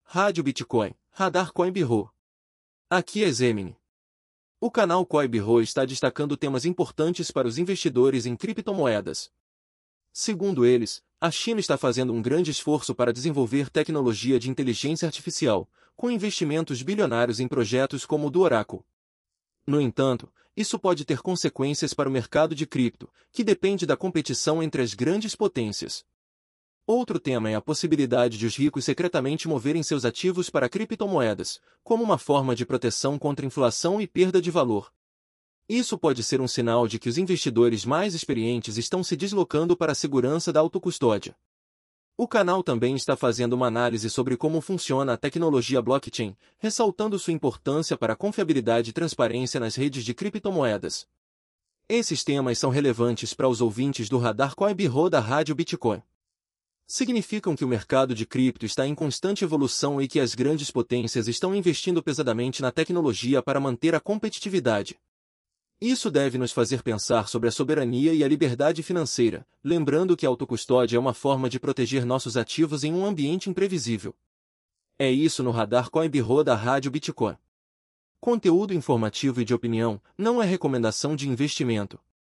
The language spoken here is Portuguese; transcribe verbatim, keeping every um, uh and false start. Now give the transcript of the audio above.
Rádio Bitcoin, Radar Coin Bureau. Aqui é Zemini. O canal Coin Bureau está destacando temas importantes para os investidores em criptomoedas. Segundo eles, a China está fazendo um grande esforço para desenvolver tecnologia de inteligência artificial, com investimentos bilionários em projetos como o do Oracle. No entanto, isso pode ter consequências para o mercado de cripto, que depende da competição entre as grandes potências. Outro tema é a possibilidade de os ricos secretamente moverem seus ativos para criptomoedas, como uma forma de proteção contra inflação e perda de valor. Isso pode ser um sinal de que os investidores mais experientes estão se deslocando para a segurança da autocustódia. O canal também está fazendo uma análise sobre como funciona a tecnologia blockchain, ressaltando sua importância para a confiabilidade e transparência nas redes de criptomoedas. Esses temas são relevantes para os ouvintes do Radar Coin Bureau da Rádio Bitcoin. Significam que o mercado de cripto está em constante evolução e que as grandes potências estão investindo pesadamente na tecnologia para manter a competitividade. Isso deve nos fazer pensar sobre a soberania e a liberdade financeira, lembrando que a autocustódia é uma forma de proteger nossos ativos em um ambiente imprevisível. É isso no Radar Coin Bureau da Rádio Bitcoin. Conteúdo informativo e de opinião, não é recomendação de investimento.